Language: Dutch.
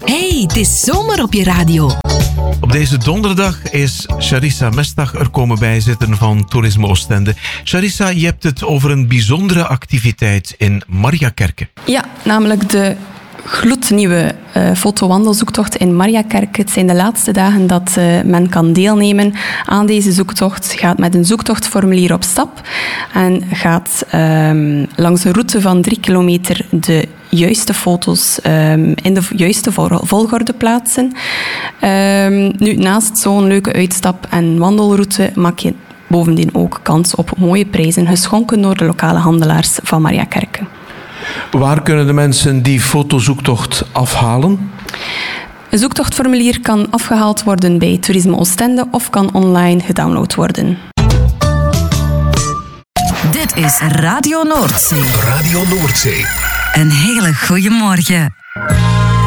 Hey, het is zomer op je radio. Op deze donderdag is Charissa Mestag er komen bijzitten van Toerisme Oostende. Charissa, je hebt het over een bijzondere activiteit in Mariakerke. Ja, namelijk de gloednieuwe fotowandelzoektocht in Mariakerke. Het zijn de laatste dagen dat men kan deelnemen aan deze zoektocht. Je gaat met een zoektochtformulier op stap en gaat langs een route van 3 kilometer de juiste foto's in de juiste volgorde plaatsen. Nu, naast zo'n leuke uitstap- en wandelroute maak je bovendien ook kans op mooie prijzen, geschonken door de lokale handelaars van Mariakerke. Waar kunnen de mensen die fotozoektocht afhalen? Een zoektochtformulier kan afgehaald worden bij Toerisme Oostende of kan online gedownload worden. Dit is Radio Noordzee. Radio Noordzee. Een hele goede morgen.